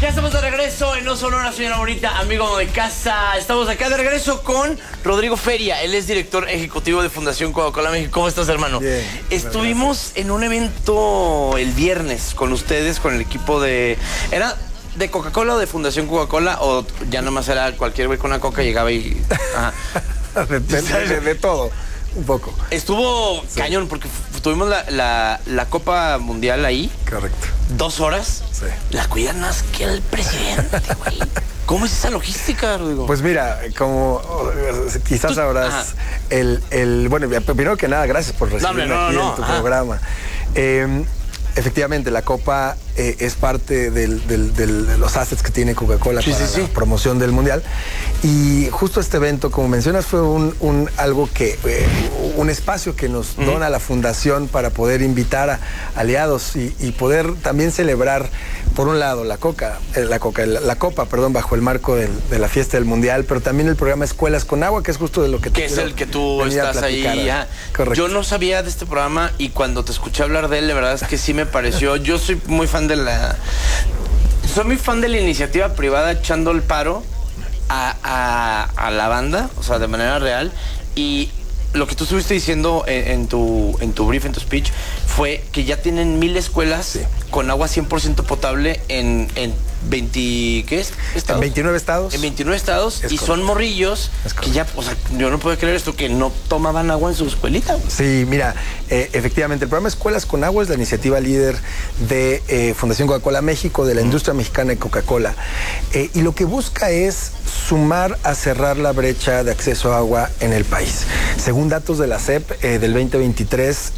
estamos de regreso en No Sonora, señora bonita, amigo de casa. Estamos acá de regreso con Rodrigo Feria. Él es director ejecutivo de Fundación Coca-Cola México. ¿Cómo estás, hermano? Bien. Estuvimos en un evento el viernes con ustedes, con el equipo de... ¿Era de Coca-Cola o de Fundación Coca-Cola? ¿O ya nomás era cualquier güey con una coca llegaba y... Ajá. de todo, un poco. Estuvo cañón porque tuvimos la Copa Mundial ahí. Correcto. 2 horas. Sí. La cuidan más que el presidente, güey. ¿Cómo es esa logística, Rodrigo? Pues mira, como quizás sabrás, bueno, primero que nada, gracias por recibirme aquí en tu programa. Efectivamente, la Copa es parte de los assets que tiene Coca-Cola para la promoción del Mundial. Y justo este evento, como mencionas, fue un espacio que nos dona la Fundación para poder invitar a aliados y poder también celebrar, por un lado, la Copa, bajo el marco de la fiesta del Mundial, pero también el programa Escuelas con Agua, que es justo de lo que que es el que tú estás ahí. Correcto. Yo no sabía de este programa y cuando te escuché hablar de él, la verdad es que sí me pareció. Yo soy muy fan de la iniciativa privada echando el paro a la banda, o sea, de manera real. Y lo que tú estuviste diciendo en tu brief, en tu speech, fue que ya tienen 1000 escuelas con agua 100% potable en 20, ¿qué es? ¿Estados? En 29 estados. En 29 estados. Y correcto. Son morrillos que ya, o sea, yo no puedo creer esto, que no tomaban agua en su escuelita. Sí, mira, efectivamente, el programa Escuelas con Agua es la iniciativa líder de Fundación Coca-Cola México, de la industria mexicana de Coca-Cola. Y lo que busca es sumar a cerrar la brecha de acceso a agua en el país. Según datos de la SEP del 2023,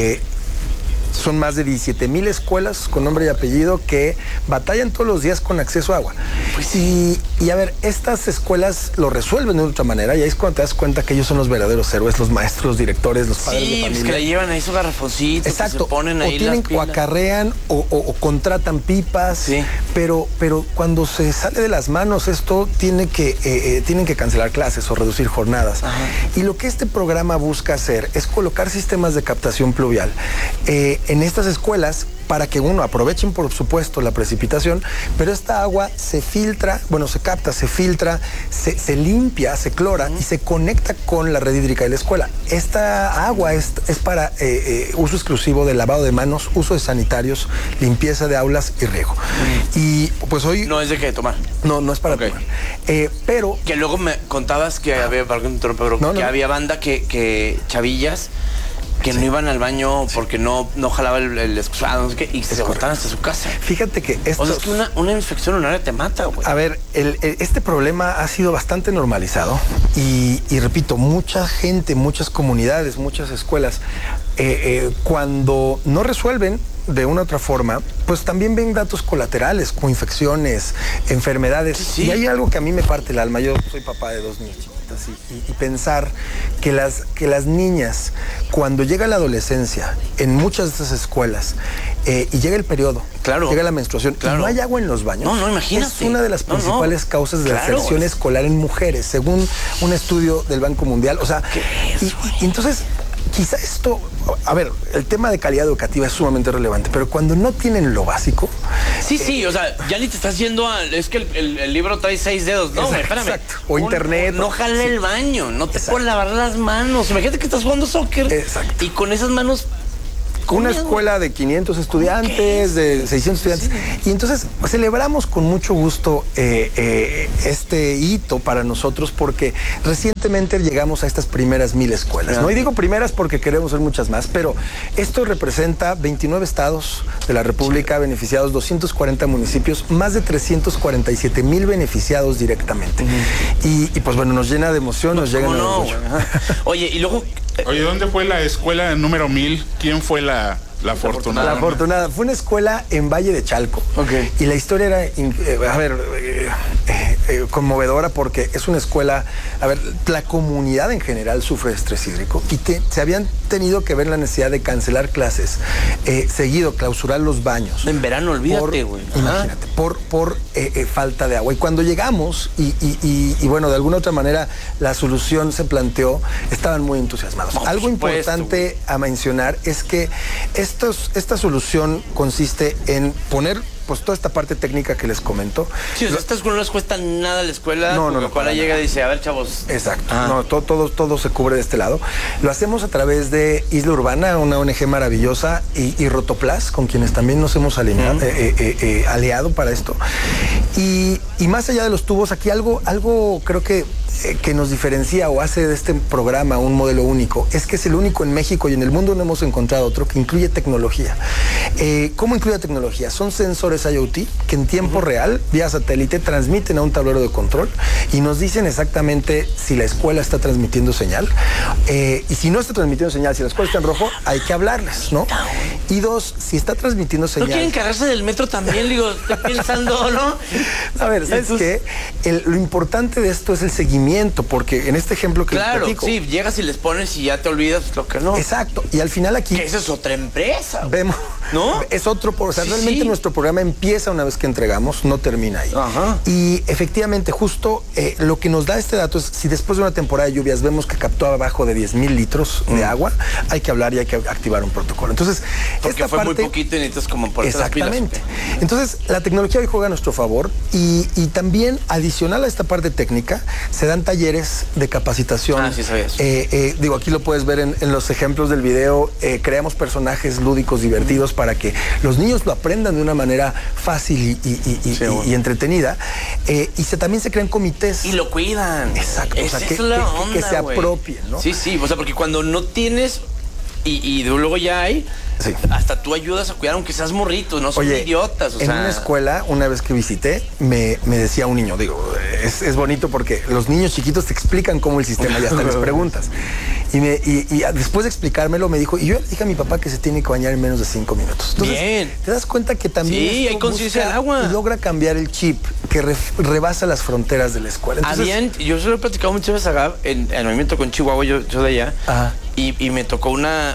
son más de 17,000 escuelas con nombre y apellido que batallan todos los días con acceso a agua. Pues y a ver, estas escuelas lo resuelven de otra manera y ahí es cuando te das cuenta que ellos son los verdaderos héroes, los maestros, los directores, los padres de familia. Sí, que le llevan ahí su garrafoncito. Exacto. Se ponen ahí o tienen, o acarrean o contratan pipas. Sí. Pero cuando se sale de las manos esto, tienen que cancelar clases o reducir jornadas. Ajá. Y lo que este programa busca hacer es colocar sistemas de captación pluvial en estas escuelas para que aprovechen por supuesto la precipitación, pero esta agua se filtra, se capta, se filtra, se limpia, se clora y se conecta con la red hídrica de la escuela. Esta agua es para uso exclusivo de lavado de manos, uso de sanitarios, limpieza de aulas y riego. Y pues hoy... No es de qué tomar. No es para tomar. Pero... Que luego me contabas que había, había banda que chavillas que no iban al baño porque no jalaba el excusado, no sé qué, y se botaban hasta su casa. Fíjate que esto... O sea, es que una infección urinaria te mata, güey. A ver, este problema ha sido bastante normalizado y repito, mucha gente, muchas comunidades, muchas escuelas, cuando no resuelven de una u otra forma, pues también ven datos colaterales, como infecciones, enfermedades. Sí. Y hay algo que a mí me parte el alma. Yo soy papá de 2 niñas chiquitas y pensar que las niñas, cuando llega la adolescencia, en muchas de estas escuelas, y llega el periodo, llega la menstruación, y no hay agua en los baños. No, imagínate. Es una de las principales causas de deserción escolar en mujeres, según un estudio del Banco Mundial. O sea, y entonces... Quizá esto, a ver, el tema de calidad educativa es sumamente relevante, pero cuando no tienen lo básico... Sí, o sea, ya ni te estás yendo es que el libro trae 6 dedos, no, espérame. Exacto. O internet. No jale el baño, no te puedes lavar las manos. Imagínate que estás jugando soccer. Exacto. Y con esas manos... Una escuela de 500 estudiantes, de 600 estudiantes. Sí. Y entonces celebramos con mucho gusto este hito para nosotros porque recientemente llegamos a estas primeras 1000 escuelas, ¿no? Y digo primeras porque queremos ser muchas más, pero esto representa 29 estados de la República beneficiados, 240 municipios, más de 347,000 beneficiados directamente. Y pues bueno, nos llena de emoción, nos llega de orgullo. Oye, y luego... Oye, ¿dónde fue la escuela número 1000? ¿Quién fue la afortunada? La afortunada. Fue una escuela en Valle de Chalco. Okay. Y la historia era, conmovedora porque es una escuela... A ver, la comunidad en general sufre de estrés hídrico y se habían tenido que ver la necesidad de cancelar clases, seguido, clausurar los baños. En verano, olvídate, güey. Imagínate, por falta de agua. Y cuando llegamos y bueno, de alguna otra manera la solución se planteó, estaban muy entusiasmados. Algo importante a mencionar es que esta solución consiste en poner pues toda esta parte técnica que les comento. Sí, o sea, estas no les cuesta nada a la escuela. No, Coca-Cola llega y dice, a ver, chavos. Exacto. No, todo se cubre de este lado. Lo hacemos a través de Isla Urbana, una ONG maravillosa, y Rotoplas, con quienes también nos hemos aliado para esto. Y más allá de los tubos, aquí algo creo que nos diferencia o hace de este programa un modelo único, es que es el único en México y en el mundo no hemos encontrado otro que incluye tecnología. ¿Cómo incluye tecnología? Son sensores IoT que en tiempo real, vía satélite, transmiten a un tablero de control y nos dicen exactamente si la escuela está transmitiendo señal. Y si no está transmitiendo señal, si la escuela está en rojo, hay que hablarles, ¿no? Y dos, si está transmitiendo señal... ¿No quieren cargarse del metro también? Digo, estoy pensando, ¿no? A ver, ¿sabes qué? Lo importante de esto es el seguimiento, porque en este ejemplo que les platico... Claro, sí, llegas y les pones y ya te olvidas lo que no. Exacto, y al final aquí... Que esa es otra empresa. Vemos, ¿no? Es otro, o sea, realmente nuestro programa empieza una vez que entregamos, no termina ahí. Ajá. Y efectivamente, justo lo que nos da este dato es, si después de una temporada de lluvias vemos que captó abajo de 10,000 litros de agua, hay que hablar y hay que activar un protocolo. Entonces, porque esta fue parte, muy poquito y necesitas como por exactamente. Entonces, la tecnología hoy juega a nuestro favor y también, adicional a esta parte técnica, se dan talleres de capacitación. Ah, sí sabías. Digo, aquí lo puedes ver en los ejemplos del video. Creamos personajes lúdicos, divertidos, para que los niños lo aprendan de una manera fácil y entretenida. Y también se crean comités. Y lo cuidan. Exacto. Esa es la onda, que se apropien, ¿no? Sí, sí. O sea, porque cuando no tienes y luego ya hay... Sí. Hasta tú ayudas a cuidar, aunque seas morrito, no son idiotas. En una escuela, una vez que visité, me decía un niño, digo, es bonito porque los niños chiquitos te explican cómo el sistema y hasta les preguntas. Y después de explicármelo, me dijo, y yo le dije a mi papá que se tiene que bañar en menos de 5 minutos. Entonces, bien. Te das cuenta que también hay conciencia del agua. Y logra cambiar el chip que rebasa las fronteras de la escuela. Entonces, yo se lo he platicado muchas veces a Gab en el movimiento con Chihuahua, yo de allá. Ajá. Y me tocó una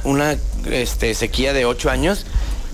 sequía de 8 años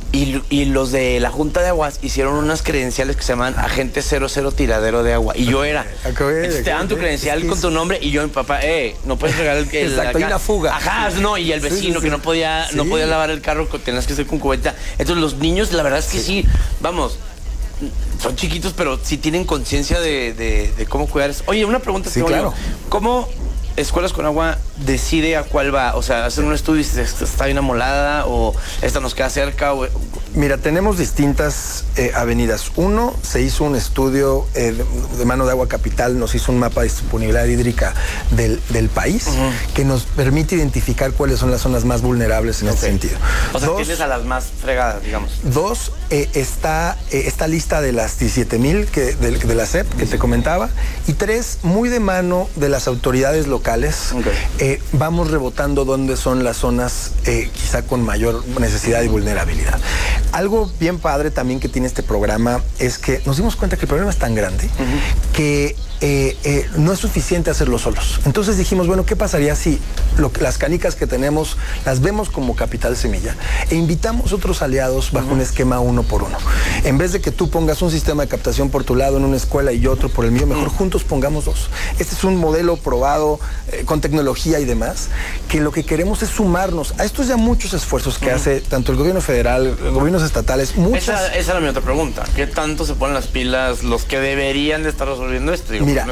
y los de la Junta de Aguas hicieron unas credenciales que se llaman Agente 00 Tiradero de Agua. Y yo era. Entonces te dan tu credencial con tu nombre y yo, mi papá, no puedes regalar el exacto, hay una fuga. Ajá, no, y el vecino que no podía lavar el carro, tenías que hacer con cubeta. Entonces los niños, la verdad es que sí, vamos, son chiquitos, pero sí tienen conciencia de cómo cuidar eso. Oye, una pregunta. Sí, claro. ¿Cómo Escuelas con Agua decide a cuál va? O sea, hacer un estudio y si está bien amolada o esta nos queda cerca. Mira, tenemos distintas avenidas. Uno, se hizo un estudio de mano de Agua Capital, nos hizo un mapa de disponibilidad hídrica del país que nos permite identificar cuáles son las zonas más vulnerables en este sentido. O sea, tienes a las más fregadas, digamos. Dos, está esta lista de las 17,000 de la SEP que te comentaba. Y tres, muy de mano de las autoridades locales, vamos rebotando dónde son las zonas quizá con mayor necesidad y vulnerabilidad. Algo bien padre también que tiene este programa es que nos dimos cuenta que el problema es tan grande que no es suficiente hacerlo solos. Entonces dijimos, bueno, ¿qué pasaría si las canicas que tenemos las vemos como capital semilla e invitamos otros aliados bajo un esquema 1 por 1? En vez de que tú pongas un sistema de captación por tu lado en una escuela y otro por el mío, mejor juntos pongamos 2. Este es un modelo probado con tecnología y demás, que lo que queremos es sumarnos a estos ya muchos esfuerzos que hace tanto el gobierno federal, gobiernos estatales, Esa era mi otra pregunta. ¿Qué tanto se ponen las pilas los que deberían de estar resolviendo esto? Digo, mira, no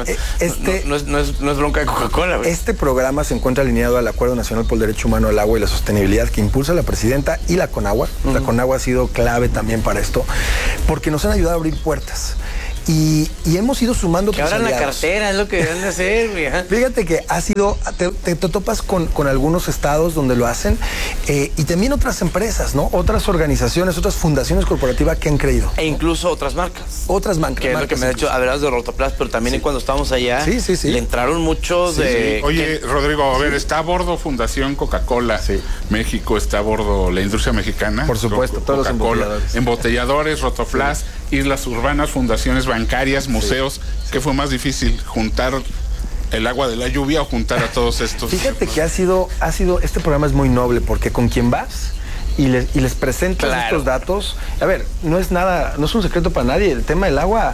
es bronca de Coca-Cola. Este programa se encuentra alineado al Acuerdo Nacional por el Derecho Humano al Agua y la Sostenibilidad que impulsa la presidenta y la Conagua. La Conagua ha sido clave también para esto, porque nos han ayudado a abrir puertas. Y hemos ido sumando que abran la cartera, es lo que deben de hacer, güey. Fíjate que ha sido, te topas con algunos estados donde lo hacen y también otras empresas, ¿no? Otras organizaciones, otras fundaciones corporativas que han creído. E incluso otras marcas. Otras marcas. Que es lo que me ha dicho, hablabas de Rotoplas, pero también cuando estábamos allá, le entraron muchos de... Oye, Rodrigo, a ver, está a bordo Fundación Coca-Cola México, está a bordo la industria mexicana. Por supuesto, todos los embotelladores. Embotelladores, Rotoplas, Islas Urbanas, fundaciones bancarias, museos. ¿Qué fue más difícil? ¿Juntar el agua de la lluvia o juntar a todos estos? Fíjate que ha sido, este programa es muy noble porque con quien vas y les presentas estos datos, a ver, no es un secreto para nadie, el tema del agua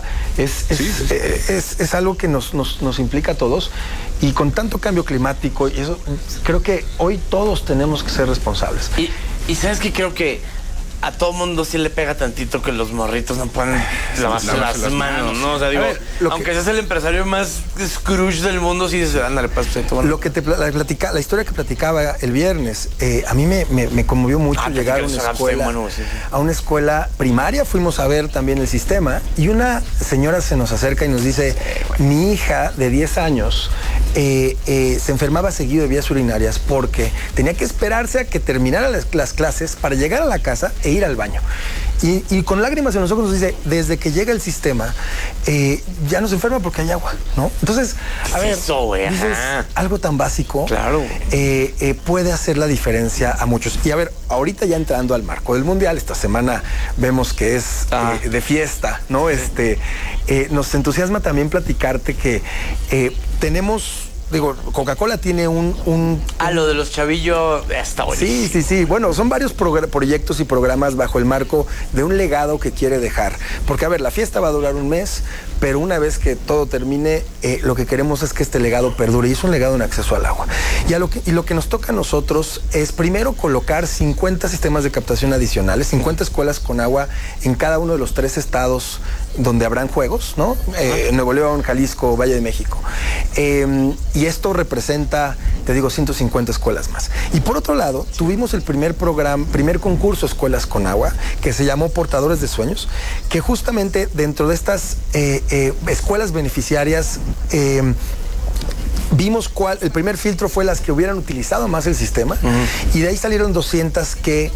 es algo que nos implica a todos y con tanto cambio climático y eso, creo que hoy todos tenemos que ser responsables. Y ¿sabes qué? Creo que a todo mundo sí le pega tantito que los morritos no pueden lavarse las manos, ¿no? O sea, digo, ver, aunque seas el empresario más Scrooge del mundo, sí dices, ándale, pásate todo. Lo que la historia que platicaba el viernes, a mí me conmovió mucho llegar a una escuela, a una escuela primaria. Fuimos a ver también el sistema y una señora se nos acerca y nos dice, mi hija de 10 años se enfermaba seguido de vías urinarias porque tenía que esperarse a que terminara las clases para llegar a la casa e ir al baño. Y con lágrimas en los ojos nos dice, desde que llega el sistema, ya no se enferma porque hay agua, ¿no? Entonces, a ver, dices, algo tan básico, claro, puede hacer la diferencia a muchos. Y a ver, ahorita ya entrando al marco del Mundial, esta semana vemos que es de fiesta, ¿no? Nos entusiasma también platicarte que tenemos... Digo, Coca-Cola tiene lo de los chavillos está buenísimo. Sí. Bueno, son varios proyectos y programas bajo el marco de un legado que quiere dejar. Porque, a ver, la fiesta va a durar un mes, pero una vez que todo termine, lo que queremos es que este legado perdure. Y es un legado en acceso al agua. Y lo que nos toca a nosotros es primero colocar 50 sistemas de captación adicionales, 50 escuelas con agua en cada uno de los 3 estados donde habrán juegos, ¿no? Nuevo León, Jalisco, Valle de México. Y esto representa, te digo, 150 escuelas más. Y por otro lado, tuvimos el primer concurso Escuelas con Agua, que se llamó Portadores de Sueños, que justamente dentro de estas escuelas beneficiarias vimos el primer filtro fue las que hubieran utilizado más el sistema, y de ahí salieron 200 que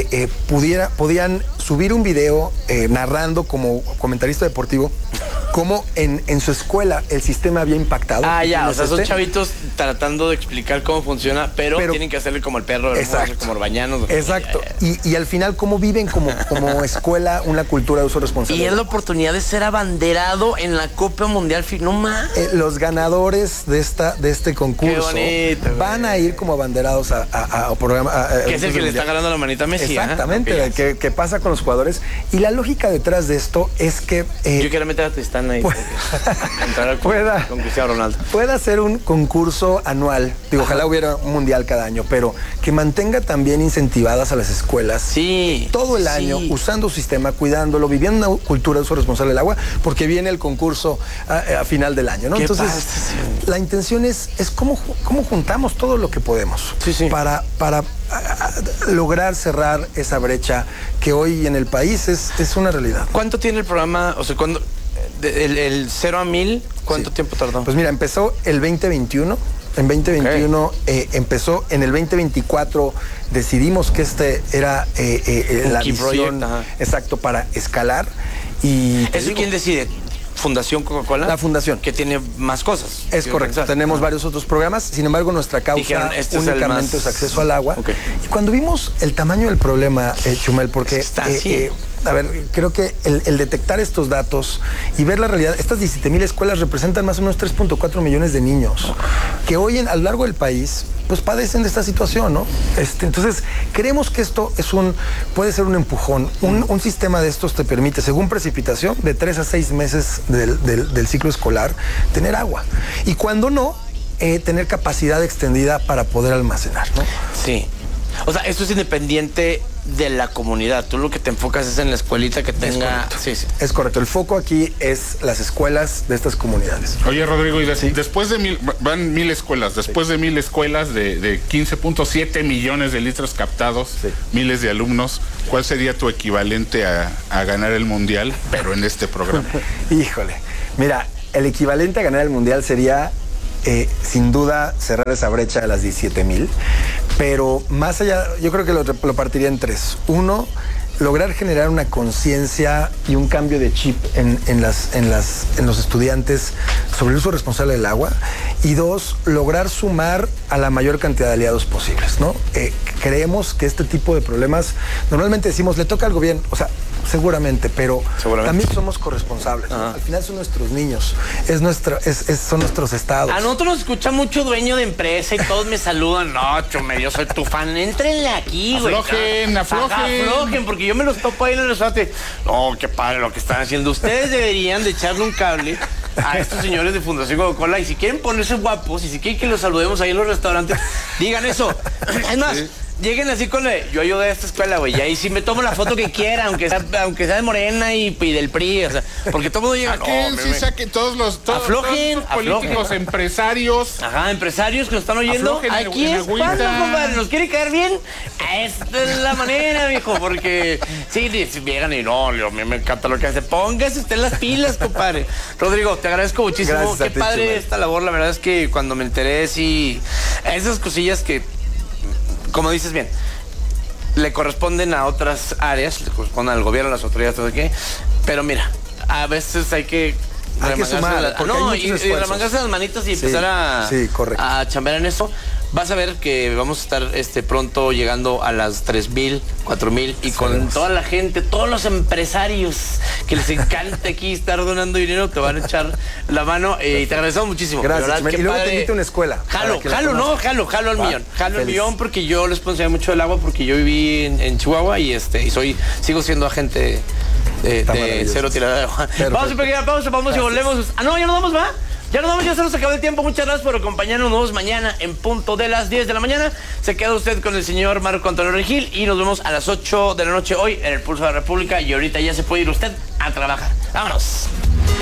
podían subir un video narrando como comentarista deportivo cómo en su escuela el sistema había impactado. O sea, son chavitos tratando de explicar cómo funciona, pero tienen que hacerle como el perro, como Orbañanos. Exacto. Y al final cómo viven como escuela una cultura de uso responsable. Y es la oportunidad de ser abanderado en la Copa Mundial. No más. Los ganadores de este concurso van a ir como abanderados a programa. Que es el que le está ganando la manita a Messi. Exactamente, que pasa con los jugadores. Y la lógica detrás de esto es que... yo quiero meter a Tristán ahí. Con Cristiano Ronaldo. Pueda ser un concurso anual. Digo, ojalá hubiera un mundial cada año, pero que mantenga también incentivadas a las escuelas todo el año, usando su sistema, cuidándolo, viviendo una cultura de uso responsable del agua, porque viene el concurso a final del año, ¿no? Entonces, la intención es cómo juntamos todo lo que podemos para lograr cerrar esa brecha que hoy en el país es una realidad. ¿Cuánto tiene el programa? O sea, ¿cuándo? El 0 a 1000, ¿cuánto tiempo tardó? Pues mira, empezó el 2021. En 2021 empezó, en el 2024 decidimos que era la visión exacto para escalar. Y ¿eso quién decide? ¿Fundación Coca-Cola? La fundación. Que tiene más cosas. Es correcto. Tenemos varios otros programas. Sin embargo, nuestra causa únicamente es acceso al agua. Y cuando vimos el tamaño del problema, Chumel, porque... a ver, creo que el detectar estos datos y ver la realidad, estas 17,000 escuelas representan más o menos 3.4 millones de niños que hoy a lo largo del país pues padecen de esta situación, ¿no? Entonces, creemos que esto puede ser un empujón. Un sistema de estos te permite, según precipitación, de 3 a 6 meses del ciclo escolar, tener agua. Y cuando no, tener capacidad extendida para poder almacenar, ¿no? Sí. O sea, esto es independiente de la comunidad. Tú lo que te enfocas es en la escuelita que tenga... Es correcto. El foco aquí es las escuelas de estas comunidades. Oye, Rodrigo, y después de van 1000 escuelas, después de 1000 escuelas de 15.7 millones de litros captados, miles de alumnos, ¿cuál sería tu equivalente a ganar el Mundial, pero en este programa? Híjole, mira, el equivalente a ganar el Mundial sería... sin duda cerrar esa brecha de las 17,000, pero más allá, yo creo que lo partiría en 3. 1, lograr generar una conciencia y un cambio de chip en los estudiantes sobre el uso responsable del agua. Y 2, lograr sumar a la mayor cantidad de aliados posibles, ¿no? Creemos que este tipo de problemas, normalmente decimos, le toca al gobierno, o sea, seguramente, pero también somos corresponsables, ¿no? Al final son nuestros niños, son nuestros estados. A nosotros nos escucha mucho dueño de empresa y todos me saludan. No, Chumel, yo soy tu fan. Éntrenle aquí, güey. Aflojen, porque yo me los topo ahí en el restaurante. No, qué padre lo que están haciendo. Ustedes deberían de echarle un cable a estos señores de Fundación Coca-Cola, y si quieren ponerse guapos y si quieren que los saludemos ahí en los restaurantes, digan eso. Es más, lleguen así con yo ayudé a esta escuela, güey. Y ahí sí me tomo la foto que quiera, aunque sea de Morena y del PRI, o sea, porque todo el mundo llega. Aquí sí saquen todos los políticos, empresarios. Ajá, empresarios que nos están oyendo. Aquí es cuando, compadre, nos quiere caer bien. Esta es la manera, viejo, porque sí, llegan y no, a mí me encanta lo que hace. Póngase usted las pilas, compadre. Rodrigo, te agradezco muchísimo. Gracias. Qué padre esta labor, la verdad es que cuando me enteré, sí, esas cosillas que, como dices bien, le corresponden a otras áreas, le corresponden al gobierno, a las autoridades, todo qué. Pero mira, a veces hay que sumar, y remangarse las manitas y empezar a chambear en eso. Vas a ver que vamos a estar pronto llegando a las 3,000, 4,000 y con toda la gente, todos los empresarios que les encanta aquí estar donando dinero, te van a echar la mano y te agradecemos muchísimo. Gracias. Y luego te invito a una escuela. Jalo al millón. Jalo al millón porque yo les ponía mucho del agua porque yo viví en Chihuahua y sigo siendo agente de cero tirada de agua. Vamos a pequeña pausa, vamos y volvemos. Ah, no, ya nos vamos, ¿va? Ya se nos acabó el tiempo. Muchas gracias por acompañarnos. Nos vemos mañana en punto de las 10 de la mañana. Se queda usted con el señor Marco Antonio Regil y nos vemos a las 8 de la noche hoy en el Pulso de la República. Y ahorita ya se puede ir usted a trabajar. ¡Vámonos!